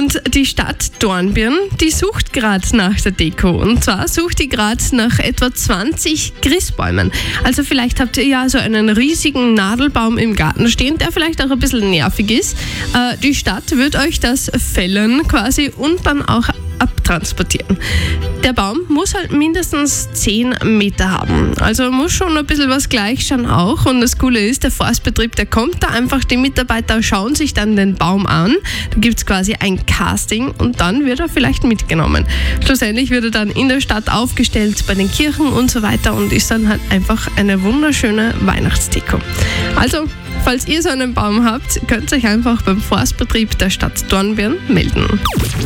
Und die Stadt Dornbirn, die sucht gerade nach der Deko. Und zwar sucht die gerade nach etwa 20 Christbäumen. Also vielleicht habt ihr ja so einen riesigen Nadelbaum im Garten stehen, der vielleicht auch ein bisschen nervig ist. Die Stadt wird euch das fällen quasi und dann auch abtransportieren. Der Baum muss halt mindestens 10 Meter haben. Also muss schon ein bisschen was gleich schauen auch. Und das Coole ist, der Forstbetrieb, der kommt da einfach, die Mitarbeiter schauen sich dann den Baum an. Da gibt es quasi ein Casting und dann wird er vielleicht mitgenommen. Schlussendlich wird er dann in der Stadt aufgestellt, bei den Kirchen und so weiter und ist dann halt einfach eine wunderschöne Weihnachtsdeko. Also, falls ihr so einen Baum habt, könnt ihr euch einfach beim Forstbetrieb der Stadt Dornbirn melden.